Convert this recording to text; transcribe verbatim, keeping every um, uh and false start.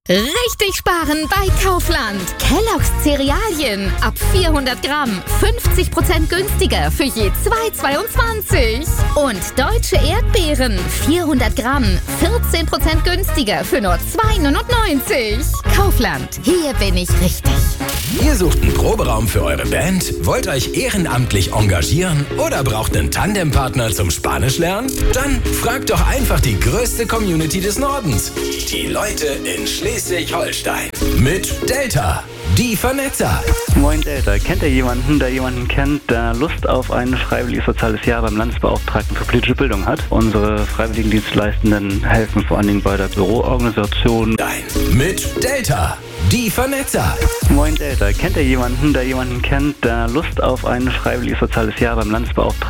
Richtig sparen bei Kaufland. Kellogg's Cerealien ab vierhundert Gramm fünfzig Prozent günstiger für je zwei Euro zweiundzwanzig. Und deutsche Erdbeeren vierhundert Gramm vierzehn Prozent günstiger für nur zwei Euro neunundneunzig. Kaufland, hier bin ich richtig. Ihr sucht einen Proberaum für eure Band, wollt euch ehrenamtlich engagieren oder braucht einen Tandempartner zum Spanisch lernen? Dann fragt doch einfach die größte Community des Nordens. Die Leute in Schleswig-Holstein. Mit Delta, die Vernetzer. Moin Delta, kennt ihr jemanden, der jemanden kennt, der Lust auf ein freiwilliges soziales Jahr beim Landesbeauftragten für politische Bildung hat? Unsere Freiwilligendienstleistenden helfen vor allen Dingen bei der Büroorganisation. Nein, mit Delta, die Vernetzer. Moin Delta, kennt ihr jemanden, der jemanden kennt, der Lust auf ein freiwilliges soziales Jahr beim Landesbeauftragten